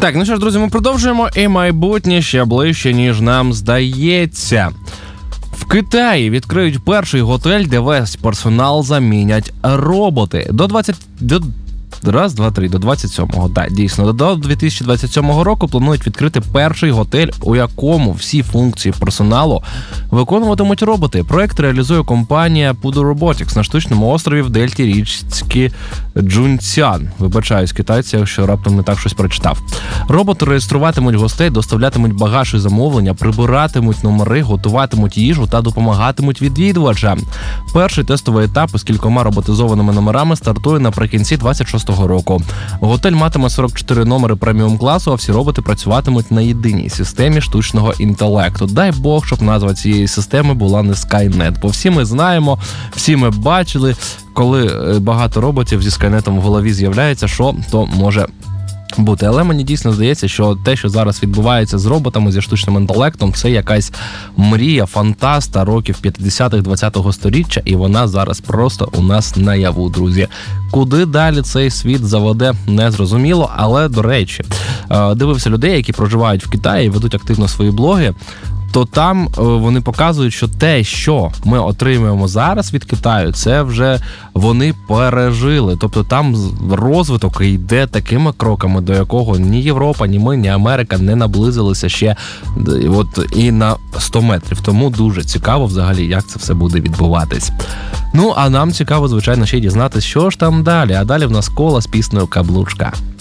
Так, ну що ж, друзі, ми продовжуємо, і майбутнє ще ближче, ніж нам здається. В Китаї відкриють перший готель, де весь персонал замінять роботи. До 27-го, так, дійсно, до 2027 року планують відкрити перший готель, у якому всі функції персоналу виконуватимуть роботи. Проект реалізує компанія Pudu Robotics на штучному острові в дельті річки Джунцян. Вибачаюсь, китайці, якщо раптом не так щось прочитав. Роботи реєструватимуть гостей, доставлятимуть багаж і замовлення, прибиратимуть номери, готуватимуть їжу та допомагатимуть відвідувачам. Перший тестовий етап із кількома роботизованими номерами стартує наприкінці 26-го року. Готель матиме 44 номери преміум-класу, а всі роботи працюватимуть на єдиній системі штучного інтелекту. Дай Бог, щоб назва цієї системи була не Skynet, бо всі ми знаємо, всі ми бачили, коли багато роботів зі Skynet в голові з'являється, що то може бути. Але мені дійсно здається, що те, що зараз відбувається з роботами, зі штучним інтелектом, це якась мрія, фантаста років 50-х, 20-го сторіччя, і вона зараз просто у нас наяву, друзі. Куди далі цей світ заведе, не зрозуміло, але, до речі, дивився людей, які проживають в Китаї і ведуть активно свої блоги, то там вони показують, що те, що ми отримуємо зараз від Китаю, це вже вони пережили. Тобто там розвиток йде такими кроками, до якого ні Європа, ні ми, ні Америка не наблизилися ще і на 100 метрів. Тому дуже цікаво взагалі, як це все буде відбуватись. Ну, а нам цікаво, звичайно, ще й дізнатися, що ж там далі. А далі в нас коло з піснею «Каблучка».